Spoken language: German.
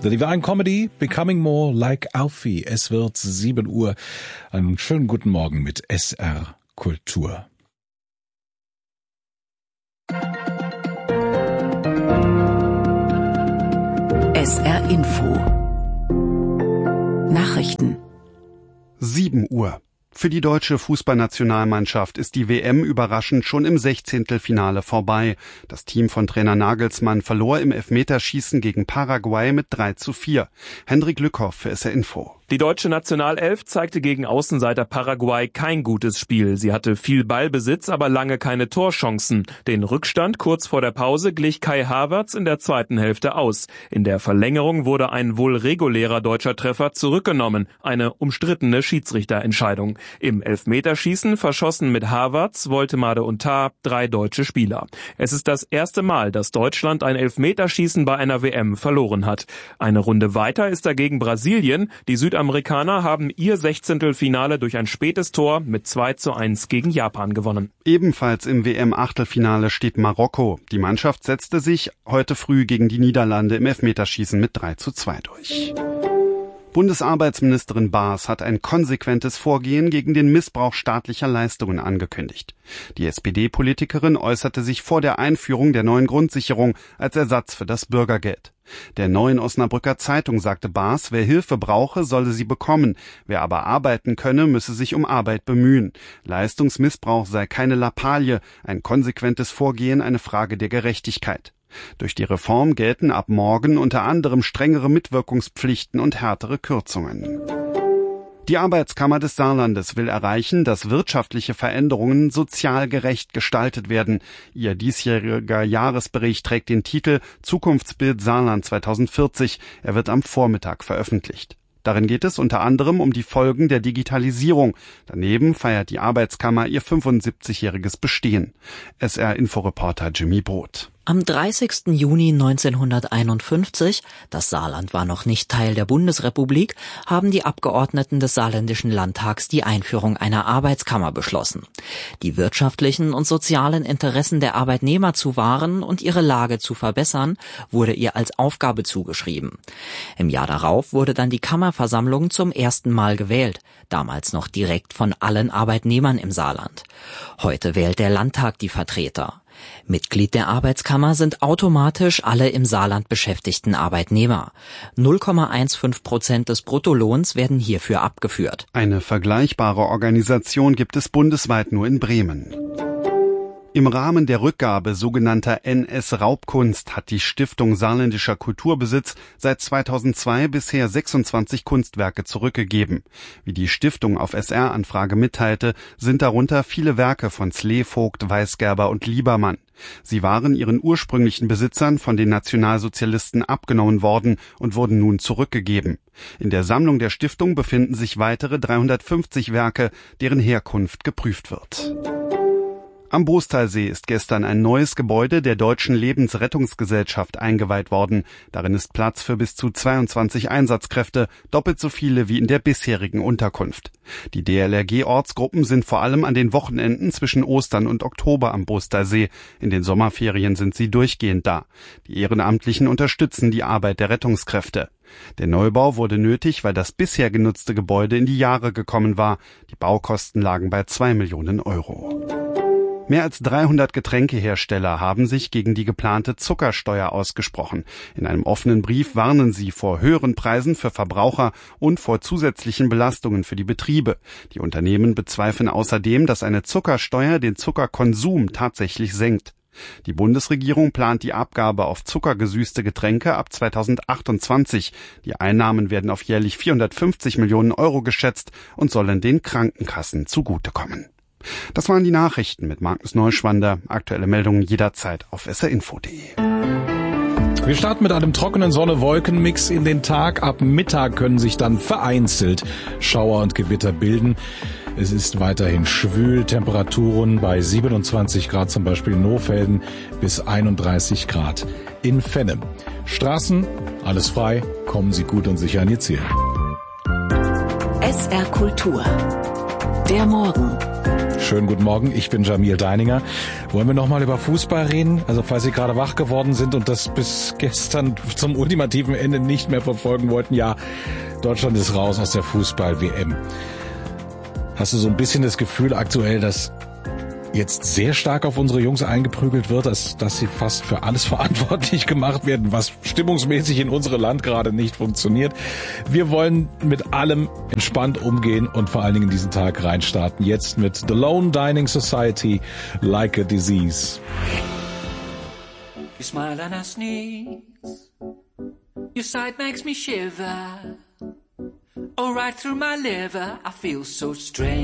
The Divine Comedy, Becoming More Like Alfie. Es wird 7 Uhr. Einen schönen guten Morgen mit SR Kultur. SR Info. Nachrichten. 7 Uhr. Für die deutsche Fußballnationalmannschaft ist die WM überraschend schon im 16. vorbei. Das Team von Trainer Nagelsmann verlor im Elfmeterschießen gegen Paraguay mit 3:4. Hendrik Lückhoff für SR Info. Die deutsche Nationalelf zeigte gegen Außenseiter Paraguay kein gutes Spiel. Sie hatte viel Ballbesitz, aber lange keine Torchancen. Den Rückstand kurz vor der Pause glich Kai Havertz in der zweiten Hälfte aus. In der Verlängerung wurde ein wohl regulärer deutscher Treffer zurückgenommen. Eine umstrittene Schiedsrichterentscheidung. Im Elfmeterschießen verschossen mit Havertz, Woltemade und Tah 3 deutsche Spieler. Es ist das erste Mal, dass Deutschland ein Elfmeterschießen bei einer WM verloren hat. Eine Runde weiter ist dagegen Brasilien. Die Südamerikaner haben ihr 16. durch ein spätes Tor mit 2:1 gegen Japan gewonnen. Ebenfalls im WM-Achtelfinale steht Marokko. Die Mannschaft setzte sich heute früh gegen die Niederlande im Elfmeterschießen mit 3:2 durch. Bundesarbeitsministerin Baas hat ein konsequentes Vorgehen gegen den Missbrauch staatlicher Leistungen angekündigt. Die SPD-Politikerin äußerte sich vor der Einführung der neuen Grundsicherung als Ersatz für das Bürgergeld. Der Neuen Osnabrücker Zeitung sagte Baas, wer Hilfe brauche, solle sie bekommen. Wer aber arbeiten könne, müsse sich um Arbeit bemühen. Leistungsmissbrauch sei keine Lappalie, ein konsequentes Vorgehen eine Frage der Gerechtigkeit. Durch die Reform gelten ab morgen unter anderem strengere Mitwirkungspflichten und härtere Kürzungen. Die Arbeitskammer des Saarlandes will erreichen, dass wirtschaftliche Veränderungen sozial gerecht gestaltet werden. Ihr diesjähriger Jahresbericht trägt den Titel Zukunftsbild Saarland 2040. Er wird am Vormittag veröffentlicht. Darin geht es unter anderem um die Folgen der Digitalisierung. Daneben feiert die Arbeitskammer ihr 75-jähriges Bestehen. SR-Inforeporter Jimmy Brot. Am 30. Juni 1951, das Saarland war noch nicht Teil der Bundesrepublik, haben die Abgeordneten des Saarländischen Landtags die Einführung einer Arbeitskammer beschlossen. Die wirtschaftlichen und sozialen Interessen der Arbeitnehmer zu wahren und ihre Lage zu verbessern, wurde ihr als Aufgabe zugeschrieben. Im Jahr darauf wurde dann die Kammerversammlung zum ersten Mal gewählt, damals noch direkt von allen Arbeitnehmern im Saarland. Heute wählt der Landtag die Vertreter. Mitglied der Arbeitskammer sind automatisch alle im Saarland beschäftigten Arbeitnehmer. 0,15% des Bruttolohns werden hierfür abgeführt. Eine vergleichbare Organisation gibt es bundesweit nur in Bremen. Im Rahmen der Rückgabe sogenannter NS-Raubkunst hat die Stiftung Saarländischer Kulturbesitz seit 2002 bisher 26 Kunstwerke zurückgegeben. Wie die Stiftung auf SR-Anfrage mitteilte, sind darunter viele Werke von Slevogt, Weisgerber und Liebermann. Sie waren ihren ursprünglichen Besitzern von den Nationalsozialisten abgenommen worden und wurden nun zurückgegeben. In der Sammlung der Stiftung befinden sich weitere 350 Werke, deren Herkunft geprüft wird. Am Boostalsee ist gestern ein neues Gebäude der Deutschen Lebensrettungsgesellschaft eingeweiht worden. Darin ist Platz für bis zu 22 Einsatzkräfte, doppelt so viele wie in der bisherigen Unterkunft. Die DLRG-Ortsgruppen sind vor allem an den Wochenenden zwischen Ostern und Oktober am Boostalsee. In den Sommerferien sind sie durchgehend da. Die Ehrenamtlichen unterstützen die Arbeit der Rettungskräfte. Der Neubau wurde nötig, weil das bisher genutzte Gebäude in die Jahre gekommen war. Die Baukosten lagen bei 2 Millionen Euro. Mehr als 300 Getränkehersteller haben sich gegen die geplante Zuckersteuer ausgesprochen. In einem offenen Brief warnen sie vor höheren Preisen für Verbraucher und vor zusätzlichen Belastungen für die Betriebe. Die Unternehmen bezweifeln außerdem, dass eine Zuckersteuer den Zuckerkonsum tatsächlich senkt. Die Bundesregierung plant die Abgabe auf zuckergesüßte Getränke ab 2028. Die Einnahmen werden auf jährlich 450 Millionen Euro geschätzt und sollen den Krankenkassen zugutekommen. Das waren die Nachrichten mit Markus Neuschwander. Aktuelle Meldungen jederzeit auf srinfo.de. Wir starten mit einem trockenen Sonne-Wolken-Mix in den Tag. Ab Mittag können sich dann vereinzelt Schauer und Gewitter bilden. Es ist weiterhin schwül, Temperaturen bei 27 Grad zum Beispiel in Nohfelden bis 31 Grad in Fennem. Straßen, alles frei, kommen Sie gut und sicher an Ihr Ziel. SR Kultur. Der Morgen. Schönen guten Morgen, ich bin Jamil Deininger. Wollen wir nochmal über Fußball reden? Also falls Sie gerade wach geworden sind und das bis gestern zum ultimativen Ende nicht mehr verfolgen wollten, ja, Deutschland ist raus aus der Fußball-WM. Hast du so ein bisschen das Gefühl aktuell, dass jetzt sehr stark auf unsere Jungs eingeprügelt wird, dass sie fast für alles verantwortlich gemacht werden, was stimmungsmäßig in unserem Land gerade nicht funktioniert? Wir wollen mit allem entspannt umgehen und vor allen Dingen in diesen Tag reinstarten. Jetzt mit The Lone Dining Society, Like a Disease. You smile and I sneeze. Your sight makes me shiver. Oh, right through my liver, I feel so strange.